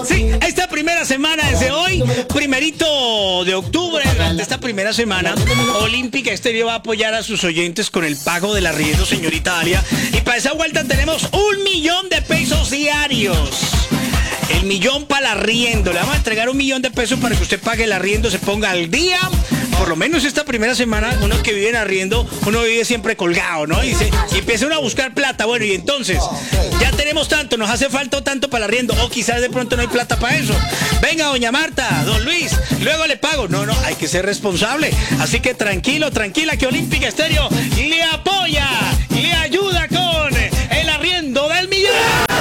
Sí, esta primera semana, desde hoy, 1 de octubre, durante esta primera semana, Olímpica Estéreo va a apoyar a sus oyentes con el pago del arriendo, señorita Alia. Y para esa vuelta tenemos 1.000.000 de pesos diarios. El millón para el arriendo. Le vamos a entregar 1.000.000 de pesos para que usted pague el arriendo, se ponga al día. Por lo menos esta primera semana, uno que vive en arriendo, uno vive siempre colgado, ¿no? Y empieza uno a buscar plata. Bueno, y entonces, ya tenemos tanto, nos hace falta tanto para el arriendo. O quizás de pronto no hay plata para eso. Venga, doña Marta, don Luis, luego le pago. No, hay que ser responsable. Así que tranquilo, tranquila, que Olímpica Estéreo le apoya, le ayuda con el arriendo del millón.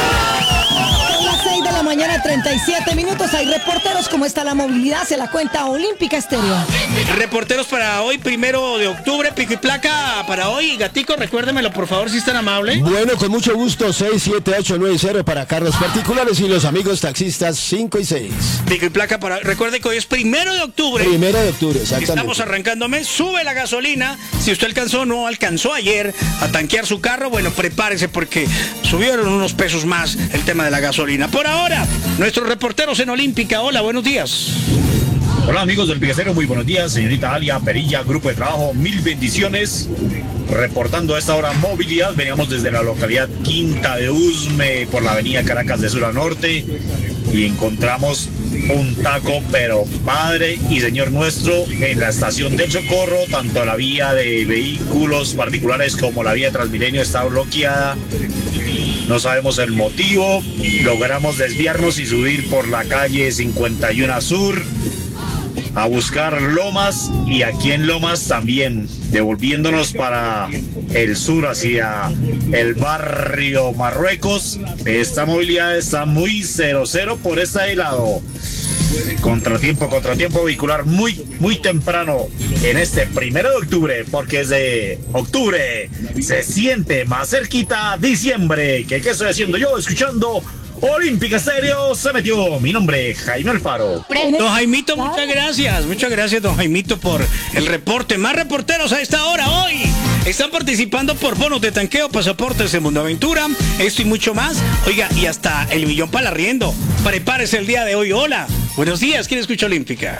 6 de la mañana, 37 minutos. Hay reporteros. ¿Cómo está la movilidad? Se la cuenta Olímpica Estéreo. Reporteros para hoy, 1 de octubre. Pico y placa para hoy. Gatico, recuérdemelo, por favor, si es tan amable. Bueno, con mucho gusto. 67890 para carros particulares y los amigos taxistas 5 y 6. Pico y placa para... Recuerde que hoy es 1 de octubre. 1 de octubre, exactamente. Estamos arrancando mes. Sube la gasolina. Si usted no alcanzó ayer a tanquear su carro, bueno, prepárese porque subieron unos pesos más el tema de la gasolina. Por ahora, nuestros reporteros en Olímpica. Hola, buenos días. Hola amigos del Picacero, muy buenos días, señorita Alia, Perilla, grupo de trabajo, mil bendiciones. Reportando a esta hora movilidad, veníamos desde la localidad Quinta de Usme por la avenida Caracas de sur a norte y encontramos un taco, pero Padre y Señor nuestro, en la estación del Socorro. Tanto la vía de vehículos particulares como la vía de Transmilenio está bloqueada. No sabemos el motivo, logramos desviarnos y subir por la calle 51 Sur a buscar Lomas, y aquí en Lomas también devolviéndonos para el sur hacia el barrio Marruecos. Esta movilidad está muy 0-0 por este lado. Contratiempo vehicular muy temprano en este 1 de octubre, porque desde octubre se siente más cerquita diciembre. ¿Qué estoy haciendo yo? Escuchando Olímpica Estéreo, se metió. Mi nombre, Jaime Alfaro. Don Jaimito, muchas gracias, don Jaimito, por el reporte. Más reporteros a esta hora hoy. Están participando por bonos de tanqueo, pasaportes de Mundo Aventura, esto y mucho más. Oiga, y hasta el millón para el arriendo. Prepárese el día de hoy. Hola, buenos días, ¿quién escucha Olímpica?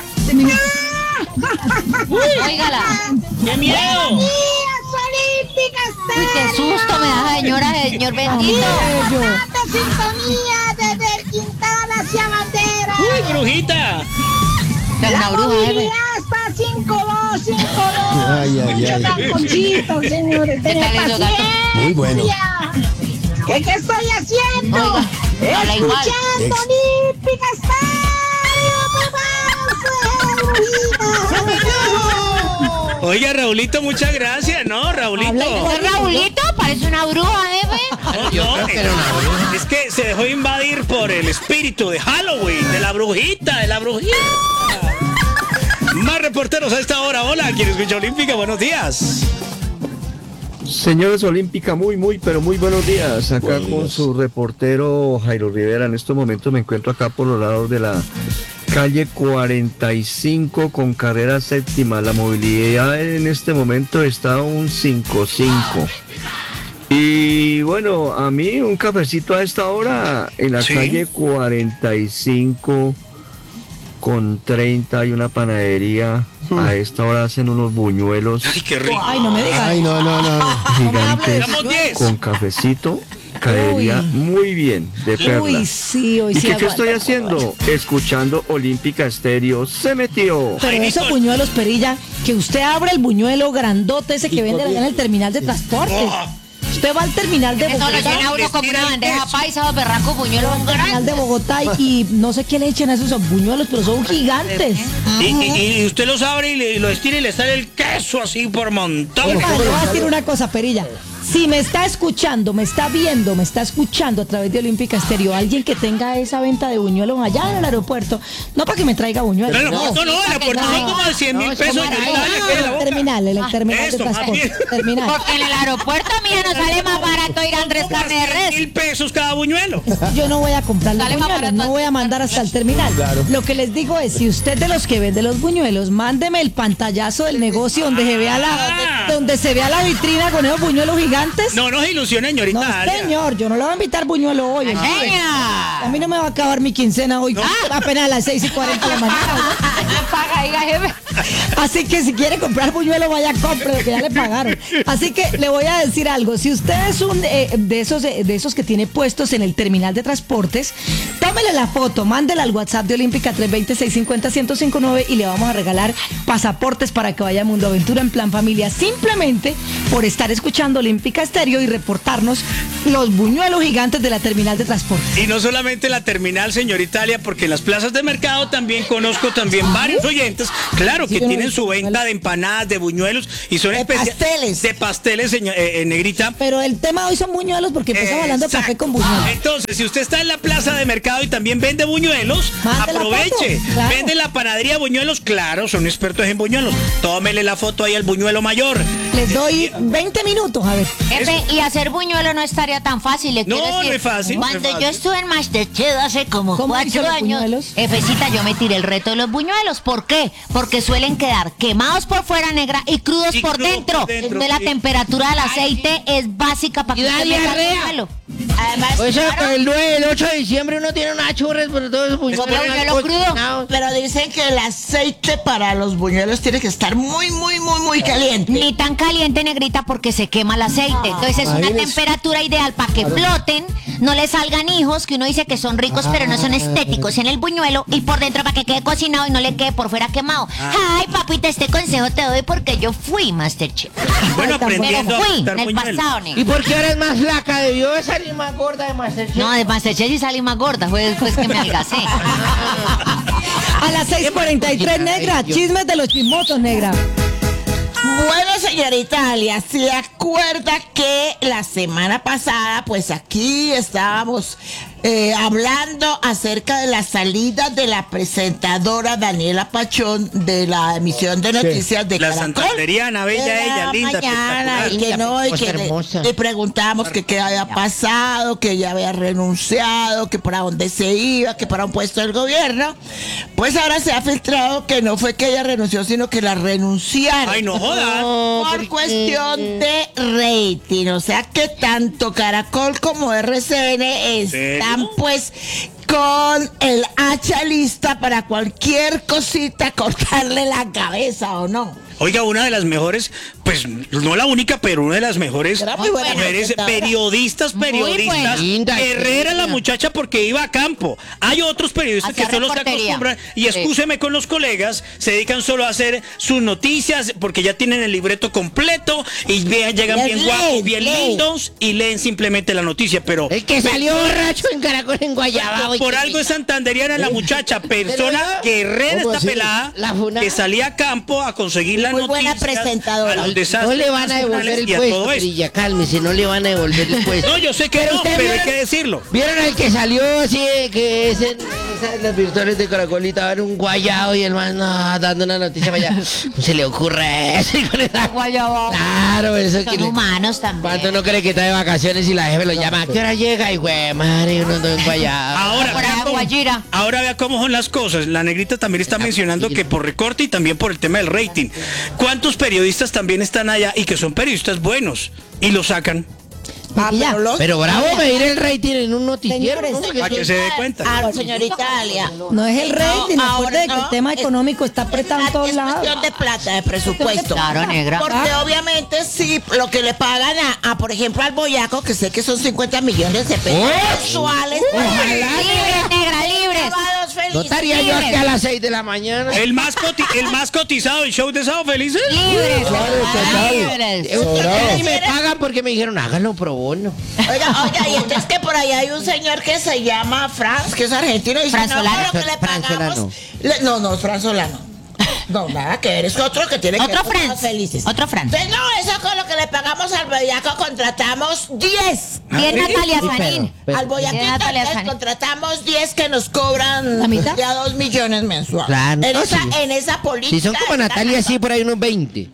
Óigala. ¡Qué miedo! Olímpica Estéreo. Uy, qué susto me da, señora, señor bendito. Alta sintonía desde Quintana hacia Bandera. ¡Uy, brujita! La bruja, hasta 5-2. Muchos taconcitos, señores. Tened paciencia. Muy bueno. ¿Qué estoy haciendo? Oiga, habla igual. Escuchando Olímpica Estéreo. Oiga, Raulito, muchas gracias, ¿no, Raulito? ¿Es Raulito? Parece una bruja, No, es que se dejó invadir por el espíritu de Halloween, de la brujita. Más reporteros a esta hora. Hola, ¿quién escucha Olímpica? Buenos días. Señores Olímpica, muy buenos días. Acá Buenos con días. su reportero Jairo Rivera. En estos momentos me encuentro acá por los lados de la calle 45 con carrera séptima. La movilidad en este momento está un 5-5. Y bueno, a mí un cafecito a esta hora en la calle 45 con 30 hay una panadería. A esta hora hacen unos buñuelos. Ay, qué rico. Ay, no me digas. Ay, no. Gigantes Damos 10. con cafecito. Caería muy bien de perla. Uy, sí, hoy ¿Y sí qué aguanta. estoy haciendo? Escuchando Olímpica Estéreo. Se metió. Pero esos buñuelos, Perilla, que usted abre el buñuelo grandote ese que venden allá en el terminal de transportes. Usted va al terminal de Eso lo Bogotá. llena uno como una bandeja paisa o berraco buñuelo Terminal de Bogotá y no sé qué le echan a esos buñuelos, pero son gigantes. Y usted los abre y lo estira y le sale el queso así por montón. Oiga, le voy a decir una cosa, Perilla. Si me está escuchando, me está viendo, me está escuchando a través de Olímpica Estéreo, alguien que tenga esa venta de buñuelos allá en el aeropuerto, no para que me traiga buñuelos. No, el aeropuerto son como de 100.000 pesos. El terminal de transporte. Terminal. Porque en el aeropuerto a mí mía nos sale más barato ir a Andrés Carne de Res. 100.000 pesos cada buñuelo. Yo no voy a comprar los Dale más buñuelos, barato no voy a mandar hasta el terminal. Lo que les digo es, si usted de los que vende los buñuelos, mándeme el pantallazo del negocio donde se vea la vitrina con esos buñuelos gigantes. No nos ilusione, señorita No, Dalia. señor, yo no le voy a invitar buñuelo hoy. A mí no me va a acabar mi quincena hoy, apenas a las 6:40 de la mañana. Paga, diga, jefe. Así que si quiere comprar buñuelo, vaya, compre lo que ya le pagaron. Así que le voy a decir algo. Si usted es un de esos que tiene puestos en el terminal de transportes, tómele la foto, mándela al WhatsApp de Olímpica 320-650-1059 y le vamos a regalar pasaportes para que vaya a Mundo Aventura en plan familia, simplemente por estar escuchando Olímpica Estéreo y reportarnos los buñuelos gigantes de la terminal de transportes. Y no solamente la terminal, señorita Dalia, porque en las plazas de mercado también conozco varios oyentes, claro, que tienen su venta de empanadas, de buñuelos y son pasteles. de pasteles, negrita. Pero el tema hoy son buñuelos porque empezamos hablando de café con buñuelos. Entonces, si usted está en la plaza de mercado y también vende buñuelos, Mande la aproveche. foto, claro. Vende la panadería buñuelos, claro, son expertos en buñuelos. Tómele la foto ahí al buñuelo mayor. Les doy 20 minutos, a ver. Jefe, y hacer buñuelo no estaría tan fácil. Le quiero No, decir, no es fácil. Cuando yo estuve en Masterchef hace como ¿Cómo hizo 4 los años, buñuelos? jefecita, yo me tiré el reto de los buñuelos. ¿Por qué? Porque suelen quedar quemados por fuera, negra, y crudos Y por crudos dentro. por dentro, Entonces la sí. temperatura del aceite es básica para que usted meta el buñuelo. Además, O sea, que el 8 de diciembre uno tiene unas churras, pero todo eso Pero buñuelo crudo. pero dicen que el aceite para los buñuelos tiene que estar muy, muy, muy, muy caliente. Ni tan caliente, negrita, porque se quema el aceite. Entonces es una temperatura ideal para que floten, no le salgan hijos, que uno dice que son ricos, pero no son estéticos en el buñuelo, y por dentro para que quede cocinado y no le quede por fuera quemado. Ay, papita, este consejo te doy porque yo fui Masterchef. Bueno, Pero aprendiendo a fui en fritar el buñuelos. pasado, ¿Y negra. por qué eres más flaca? Debió de salir más gorda de Masterchef. No, de Masterchef sí salí más gorda, fue después que me adelgacé. A las 6:43, negra. Chismes de los chismosos, negra. Bueno, señorita Alia, ¿se acuerda que la semana pasada, pues aquí estábamos hablando acerca de la salida de la presentadora Daniela Pachón de la emisión de noticias de La Caracol? santanderiana, bella De la ella, linda, mañana, y que no, y que hermosa. le preguntamos que qué había pasado, que ella había renunciado, que para dónde se iba, que para un puesto del gobierno. Pues ahora se ha filtrado que no fue que ella renunció, sino que la renunciaron. Ay, no joda. Por cuestión de rating, o sea que tanto Caracol como RCN están pues con el hacha lista para cualquier cosita cortarle la cabeza o no. Oiga, una de las mejores, pues no la única, pero una de las mejores Era muy buena mujeres presentadora. periodistas. buena. Linda, Herrera la linda. muchacha porque iba a campo. Hay otros periodistas Hacía que solo se reportería. acostumbran, y excúseme con los colegas, se dedican solo a hacer sus noticias porque ya tienen el libreto completo y llegan Les bien guapos, leen, bien leen. lindos y leen simplemente la noticia, pero El que salió borracho en Caracol en Guayaba. por algo es santanderiana la muchacha, persona guerrera ¿Cómo esta así? pelada, La funa. que salía a campo a conseguir las Muy buena noticias, presentadora. a los No desastres le van a devolver nacionales el y a puesto, todo eso. Perilla, cálmese, no le van a devolver el puesto. No, yo sé que no, usted pero hay vieron- que decirlo. ¿Vieron el que salió así, que es en las virtuales de Caracol y estaba en un guayao y el man dando una noticia para allá? No se le ocurre eso. Y con esa- Guayabo. Claro, eso que Son humanos también. ¿Cuánto no cree que está de vacaciones y la jefe lo llama? ¿A qué hora llega? Y güey, madre, uno anda en guayao. Ahora, Por vea allá, cómo- Guajira. ahora vea cómo son las cosas. La negrita también está mencionando que por recorte y también por el tema del rating. ¿Cuántos periodistas también están allá y que son periodistas buenos y lo sacan? Ya. Pero bravo medir el rating en un noticiero, Señores, ¿no? Para que se dé cuenta. Señorita Alia. No es el rating, No, acuérdate ahora que no, el tema es- económico está apretado en todos Es lados. cuestión de plata, de presupuesto. Claro, negra. Porque obviamente sí, lo que le pagan por ejemplo, al Boyaco, que sé que son 50 millones de pesos mensuales. Libres, negra, libres. Sábados felices. No estaría yo aquí a las 6 de la mañana. El más cotizado del show de Sábado Felices. Libres. total. Libres. Sobrado. Y me pagan porque me dijeron, háganlo pro bono. Oiga, y entonces que por ahí hay un señor que se llama Franz, que es argentino, y dice, Franz no, Solano. lo que le Franz pagamos... Solano. No, es Franz Solano. No, nada que ver, es otro que tiene que Otro ver con Franz. los felices. Otro Franz. Entonces, no, eso con lo que le pagamos al Boyaco contratamos 10. Bien, Natalia Sanín. Al Boyaquito Bien, Natalia entonces, Sanín. contratamos 10 que nos cobran ¿La mitad? ya 2 millones mensuales. Claro. En, No, esa, sí. en esa política. Si son como está Natalia, la- sí, por ahí unos 20.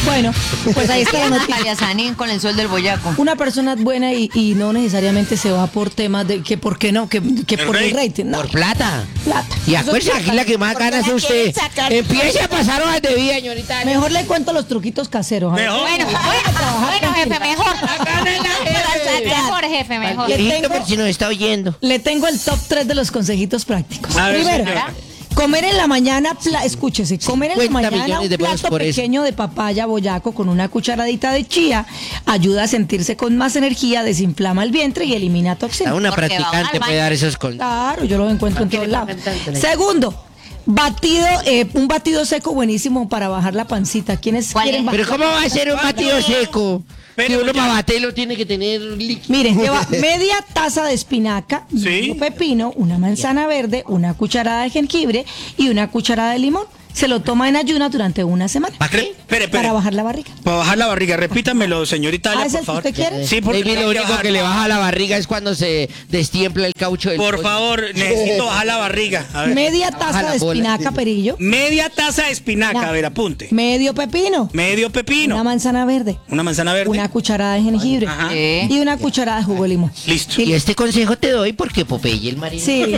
Bueno, pues ahí está la noticia. Natalia Sanín con el sol del boyaco. Una persona es buena y no necesariamente se va por temas de que por qué no, que por el rating. No, Por plata. plata. Y acuérdese, aquí la que más gana es usted. sacar- Empiece a pasar hojas de vida, señorita. Mejor le cuento los truquitos caseros. a ver. Mejor. Bueno, jefe, mejor. Mejor, jefe, mejor. Le Viejito, tengo- por si nos está oyendo. Le tengo el top 3 de los consejitos prácticos. A ver, Primero, señora. comer en la mañana, escúchese, comer en la 50 mañana millones de un pesos plato por eso. pequeño de papaya boyaco con una cucharadita de chía ayuda a sentirse con más energía, desinflama el vientre y elimina A toxinas. una Porque va practicante al puede baño. dar esos consejos. Claro, yo los encuentro en ¿Qué todos le lados. pagan tanto? Segundo, un batido seco buenísimo para bajar la pancita. ¿Quiénes ¿Cuál quieren es? bajar? Pero ¿cómo va a ser un batido seco? Pero Que uno ya- para batirlo tiene que tener líquido. Miren, lleva media taza de espinaca, Sí. medio pepino, una manzana verde, una cucharada de jengibre y una cucharada de limón. Se lo toma en ayuna durante una semana. ¿Para qué? Espere. Para bajar la barriga. Para bajar la barriga, repítamelo, señorita Alia, ¿Es por el que favor. usted quiere? Sí, porque Baby, lo hay que único bajar. que le baja la barriga es cuando se destiempla el caucho del Por pollo. favor, necesito bajar la barriga. A ver. Media Baja taza la de bola. espinaca, perillo. Media taza de espinaca, Ya. a ver, apunte. Medio pepino. Medio pepino. Una manzana verde. Una manzana verde. Una cucharada de jengibre. Ajá. Y una cucharada de jugo de limón. Listo. Y este consejo te doy porque Popeye el marino. Sí.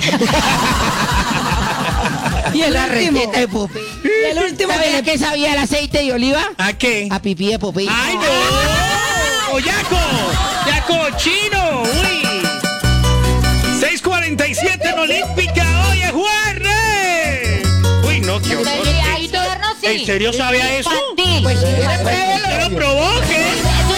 Y el La último. receta de Popeye. Y el último que ¿Sabía le que sabía el aceite de oliva? ¿A qué? A pipí de Popeye. ¡Ay, no! ¡Oyaco! ¡Yaco chino! ¡Uy! 6:47 en Olímpica. ¡Hoy es jueves! ¡Uy, no, qué horror! Ahí tierno, sí. ¿En serio sabía eso? Infantil. Pues, ¿Usted lo probó? ¿Qué?